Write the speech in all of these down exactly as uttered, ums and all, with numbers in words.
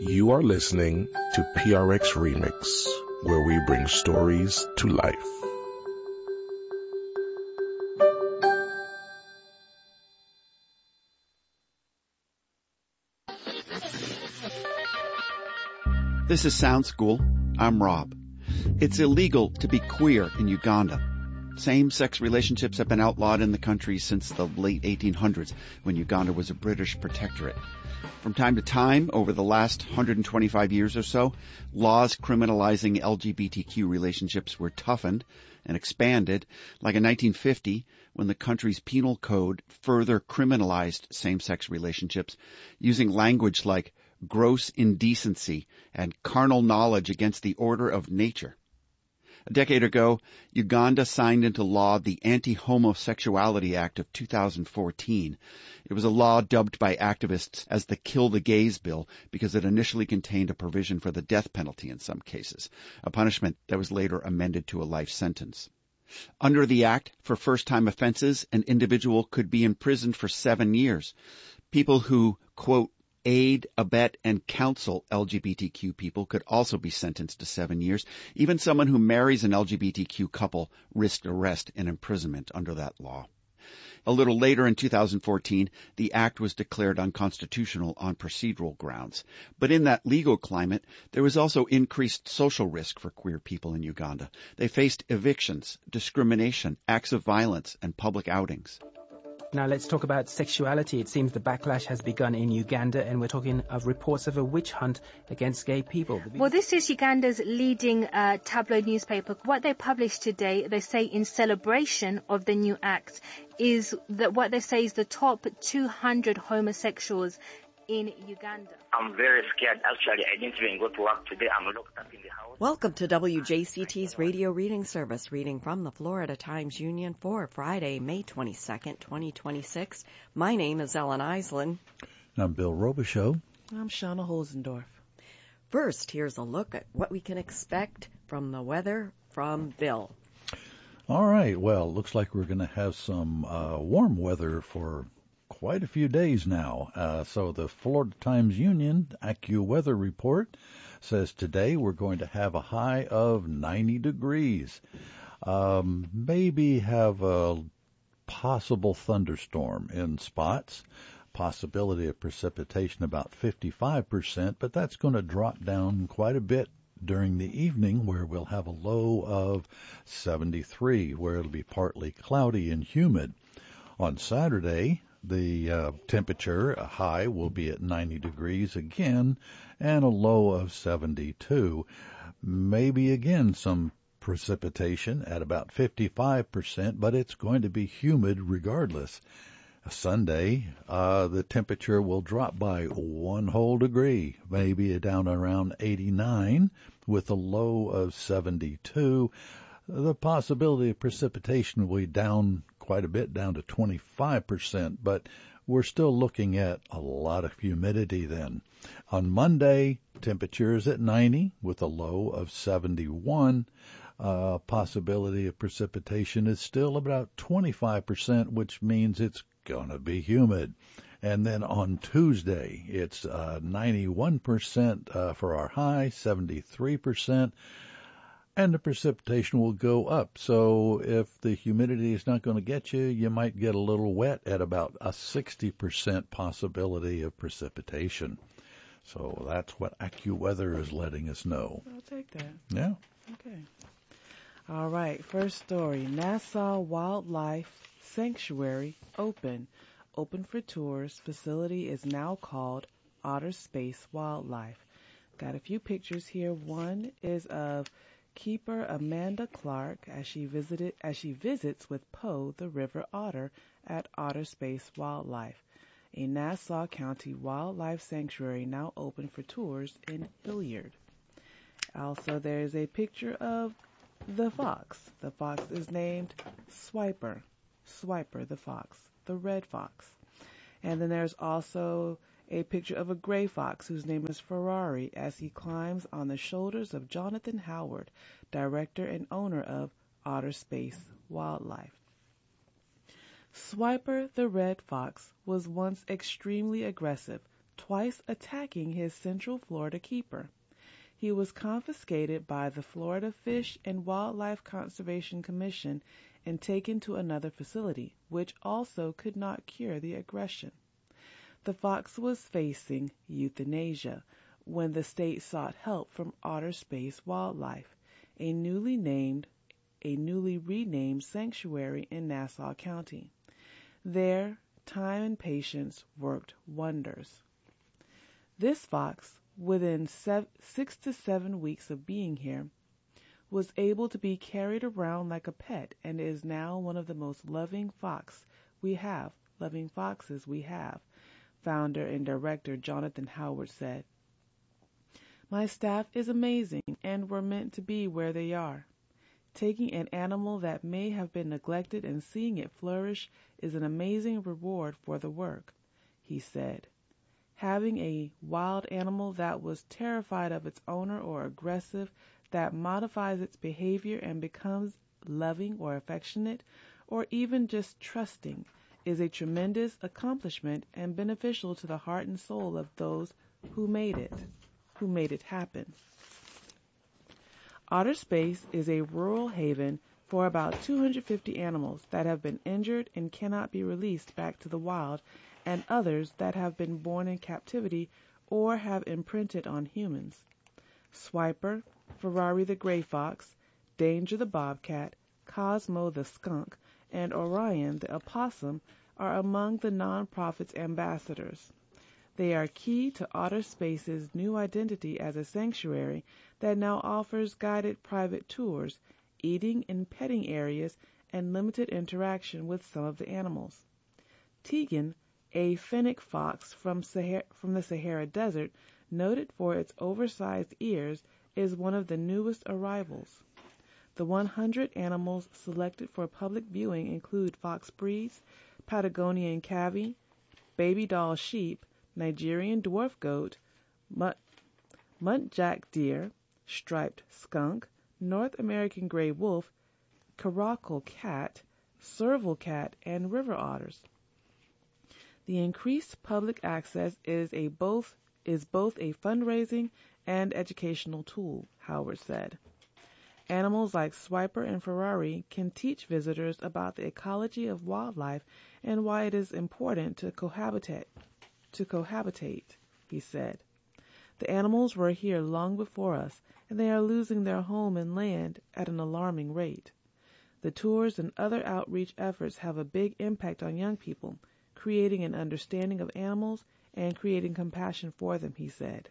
You are listening to P R X Remix, where we bring stories to life. This is Sound School. I'm Rob. It's illegal to be queer in Uganda. Same-sex relationships have been outlawed in the country since the late eighteen hundreds, when Uganda was a British protectorate. From time to time, over the last one hundred twenty-five years or so, laws criminalizing L G B T Q relationships were toughened and expanded, like in nineteen fifty, when the country's penal code further criminalized same-sex relationships, using language like gross indecency and carnal knowledge against the order of nature. A decade ago, Uganda signed into law the Anti-Homosexuality Act of two thousand fourteen. It was a law dubbed by activists as the Kill the Gays Bill because it initially contained a provision for the death penalty in some cases, a punishment that was later amended to a life sentence. Under the act, for first-time offenses, an individual could be imprisoned for seven years. People who, quote, aid, abet, and counsel L G B T Q people could also be sentenced to seven years. Even someone who marries an L G B T Q couple risked arrest and imprisonment under that law. A little later in two thousand fourteen, the act was declared unconstitutional on procedural grounds. But in that legal climate, there was also increased social risk for queer people in Uganda. They faced evictions, discrimination, acts of violence, and public outings. Now let's talk about sexuality. It seems the backlash has begun in Uganda, and we're talking of reports of a witch hunt against gay people. Well, this is Uganda's leading uh, tabloid newspaper. What they published today, they say in celebration of the new act, is that what they say is the top two hundred homosexuals in Uganda. I'm very scared. Actually, I didn't even go to work today. I'm locked up in the house. Welcome to W J C T's radio reading service, reading from the Florida Times Union for Friday, May twenty-second, twenty twenty-six. My name is Ellen Eisland. I'm Bill Robichaux. I'm Shauna Holzendorf. First, here's a look at what we can expect from the weather from Bill. All right. Well, looks like we're going to have some uh, warm weather for quite a few days now. Uh, so the Florida Times Union AccuWeather report says today we're going to have a high of ninety degrees. Um, maybe have a possible thunderstorm in spots. Possibility of precipitation about fifty-five percent, but that's going to drop down quite a bit during the evening, where we'll have a low of seventy-three, where it'll be partly cloudy and humid. On Saturday, the uh, temperature, a high, will be at ninety degrees again, and a low of seventy-two. Maybe again some precipitation at about fifty-five percent, but it's going to be humid regardless. Sunday, uh, the temperature will drop by one whole degree, maybe down around eighty-nine, with a low of seventy-two. The possibility of precipitation will be down quite a bit, down to twenty-five percent, but we're still looking at a lot of humidity then. On Monday, temperatures at ninety with a low of seventy-one. Uh, possibility of precipitation is still about twenty-five percent, which means it's going to be humid. And then on Tuesday, it's uh, ninety-one percent uh, for our high, seventy-three percent. And the precipitation will go up. So if the humidity is not going to get you, you might get a little wet at about a sixty percent possibility of precipitation. So that's what AccuWeather is letting us know. I'll take that. Yeah. Okay. All right. First story. Nassau Wildlife Sanctuary open. Open for tours. Facility is now called Otter Space Wildlife. Got a few pictures here. One is of keeper Amanda Clark as she visited as she visits with Poe the river otter at Otter Space Wildlife, a Nassau County wildlife sanctuary now open for tours in Hilliard. Also, there is a picture of the fox. The fox is named Swiper. Swiper the fox, the red fox. And then there's also a picture of a gray fox whose name is Ferrari as he climbs on the shoulders of Jonathan Howard, director and owner of Otter Space Wildlife. Swiper the red fox was once extremely aggressive, twice attacking his Central Florida keeper. He was confiscated by the Florida Fish and Wildlife Conservation Commission and taken to another facility, which also could not cure the aggression. The fox was facing euthanasia when the state sought help from Otter Space Wildlife, a newly named, a newly renamed sanctuary in Nassau County. There, time and patience worked wonders. This fox, within sev- six to seven weeks of being here, was able to be carried around like a pet and is now one of the most loving fox we have, loving foxes we have, founder and director Jonathan Howard said. My staff is amazing and we're meant to be where they are. Taking an animal that may have been neglected and seeing it flourish is an amazing reward for the work, he said. Having a wild animal that was terrified of its owner or aggressive, that modifies its behavior and becomes loving or affectionate, or even just trusting, is a tremendous accomplishment and beneficial to the heart and soul of those who made it, who made it happen. Otter Space is a rural haven for about two hundred fifty animals that have been injured and cannot be released back to the wild, and others that have been born in captivity or have imprinted on humans. Swiper, Ferrari the gray fox, Danger the bobcat, Cosmo the skunk, and Orion the opossum are among the nonprofit's ambassadors. They are key to Otter Space's new identity as a sanctuary that now offers guided private tours, eating and petting areas, and limited interaction with some of the animals. Tegan, a fennec fox from, Sahara, from the Sahara Desert, noted for its oversized ears, is one of the newest arrivals. The one hundred animals selected for public viewing include fox breeds, Patagonian cavy, baby doll sheep, Nigerian dwarf goat, mut- muntjac deer, striped skunk, North American gray wolf, caracal cat, serval cat, and river otters. The increased public access is a both is both a fundraising and educational tool, Howard said. Animals like Swiper and Ferrari can teach visitors about the ecology of wildlife and why it is important to cohabitate, to cohabitate, he said. The animals were here long before us, and they are losing their home and land at an alarming rate. The tours and other outreach efforts have a big impact on young people, creating an understanding of animals and creating compassion for them, he said.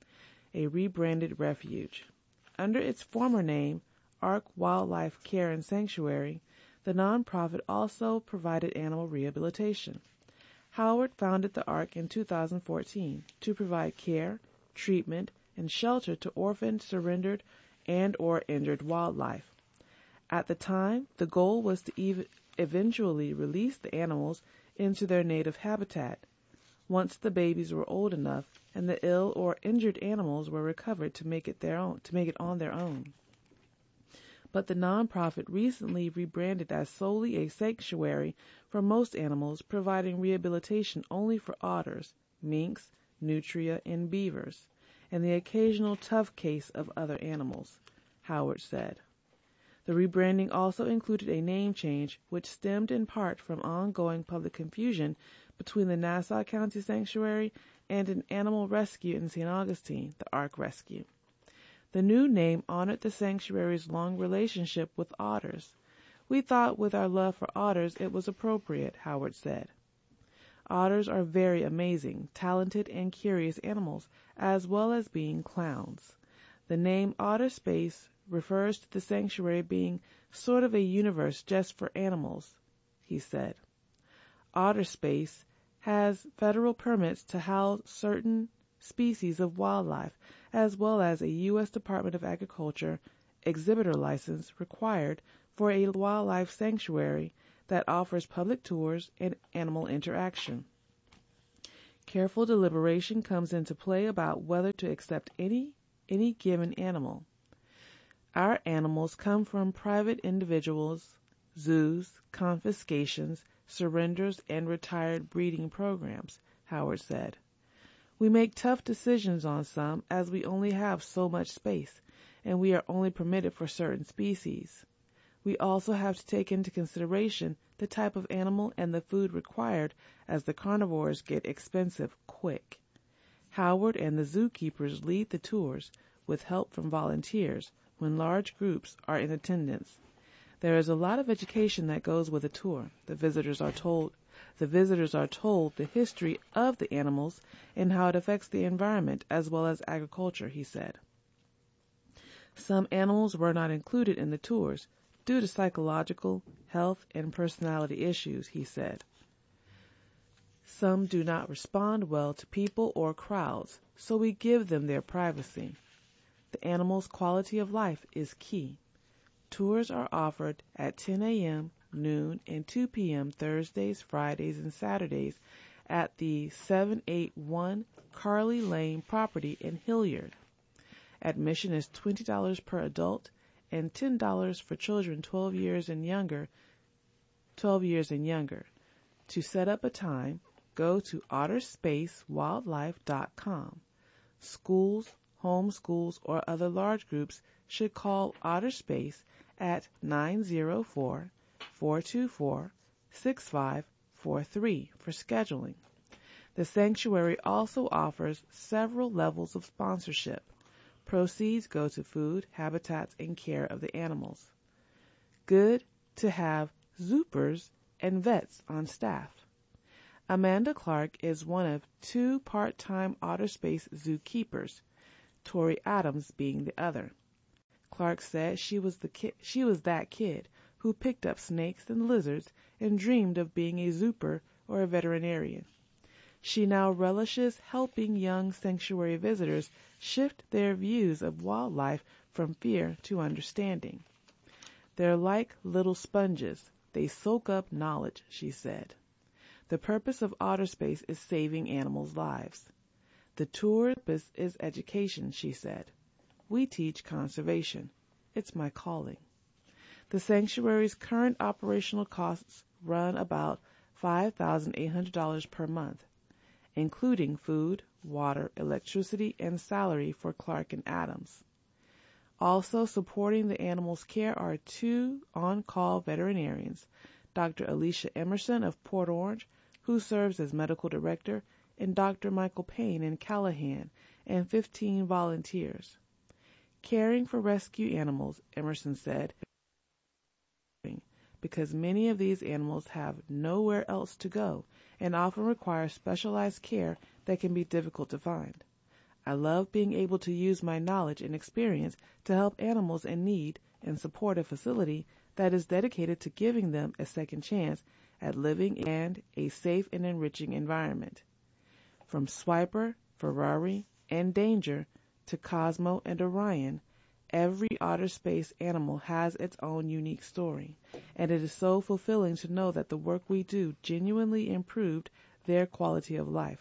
A rebranded refuge. Under its former name, Ark Wildlife Care and Sanctuary, the nonprofit also provided animal rehabilitation. Howard founded the Ark in two thousand fourteen to provide care, treatment, and shelter to orphaned, surrendered, and or injured wildlife. At the time, the goal was to ev- eventually release the animals into their native habitat once the babies were old enough and the ill or injured animals were recovered to make it their own, to make it on their own. But the nonprofit recently rebranded as solely a sanctuary for most animals, providing rehabilitation only for otters, minks, nutria, and beavers, and the occasional tough case of other animals, Howard said. The rebranding also included a name change, which stemmed in part from ongoing public confusion between the Nassau County Sanctuary and an animal rescue in Saint Augustine, the Ark Rescue. The new name honored the sanctuary's long relationship with otters. We thought with our love for otters it was appropriate, Howard said. Otters are very amazing, talented, and curious animals, as well as being clowns. The name Otter Space refers to the sanctuary being sort of a universe just for animals, he said. Otter Space has federal permits to house certain species of wildlife, as well as a U S Department of Agriculture exhibitor license required for a wildlife sanctuary that offers public tours and animal interaction. Careful deliberation comes into play about whether to accept any any given animal. Our animals come from private individuals, zoos, confiscations, surrenders, and retired breeding programs, Howard said. We make tough decisions on some as we only have so much space, and we are only permitted for certain species. We also have to take into consideration the type of animal and the food required as the carnivores get expensive quick. Howard and the zookeepers lead the tours with help from volunteers when large groups are in attendance. There is a lot of education that goes with a tour. The visitors are told the visitors are told the history of the animals and how it affects the environment as well as agriculture, he said. Some animals were not included in the tours due to psychological, health, and personality issues, he said. Some do not respond well to people or crowds, so we give them their privacy. The animal's quality of life is key. Tours are offered at ten a.m., noon, and two p.m. Thursdays, Fridays, and Saturdays at the seven eighty-one Carly Lane property in Hilliard. Admission is twenty dollars per adult and ten dollars for children twelve years and younger. twelve years and younger. To set up a time, go to otter space wildlife dot com. Schools, home schools, or other large groups should call OtterSpace at nine zero four, four two four, six five four three for scheduling. The sanctuary also offers several levels of sponsorship. Proceeds go to food, habitats, and care of the animals. Good to have zoopers and vets on staff. Amanda Clark is one of two part-time OtterSpace zookeepers, Tori Adams being the other. Clark said she was the ki- she was that kid who picked up snakes and lizards and dreamed of being a zooper or a veterinarian. She now relishes helping young sanctuary visitors shift their views of wildlife from fear to understanding. They're like little sponges. They soak up knowledge, she said. The purpose of OtterSpace is saving animals' lives. The tour purpose is education, she said. We teach conservation. It's my calling. The sanctuary's current operational costs run about five thousand eight hundred dollars per month, including food, water, electricity, and salary for Clark and Adams. Also supporting the animals' care are two on-call veterinarians, Doctor Alicia Emerson of Port Orange, who serves as medical director, and Doctor Michael Payne in Callahan, and fifteen volunteers. Caring for rescue animals, Emerson said, because many of these animals have nowhere else to go and often require specialized care that can be difficult to find. I love being able to use my knowledge and experience to help animals in need and support a facility that is dedicated to giving them a second chance at living and a safe and enriching environment. From Swiper, Ferrari, and Danger to Cosmo and Orion, every OtterSpace animal has its own unique story, and it is so fulfilling to know that the work we do genuinely improved their quality of life.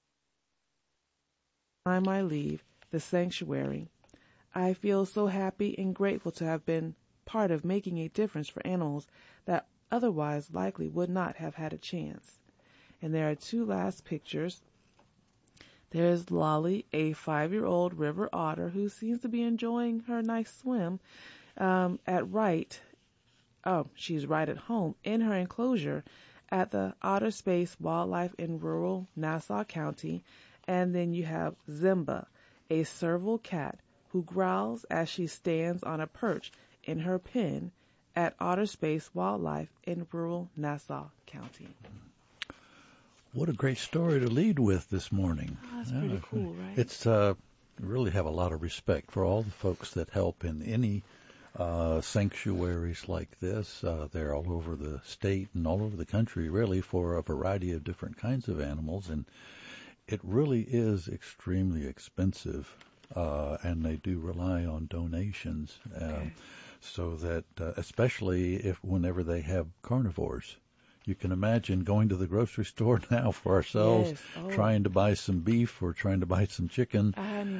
Time I leave the sanctuary, I feel so happy and grateful to have been part of making a difference for animals that otherwise likely would not have had a chance. And there are two last pictures. There's Lolly, a five-year-old river otter who seems to be enjoying her nice swim um, at right. Oh, she's right at home in her enclosure at the OtterSpace Wildlife in rural Nassau County. And then you have Zimba, a serval cat who growls as she stands on a perch in her pen at OtterSpace Wildlife in rural Nassau County. What a great story to lead with this morning. Oh, that's yeah, pretty cool, right? It's uh, really have a lot of respect for all the folks that help in any uh, sanctuaries like this. Uh, they're all over the state and all over the country, really, for a variety of different kinds of animals. And it really is extremely expensive, uh, and they do rely on donations, uh, okay. so that uh, especially if whenever they have carnivores. You can imagine going to the grocery store now for ourselves, yes. oh. trying to buy some beef or trying to buy some chicken. I hadn't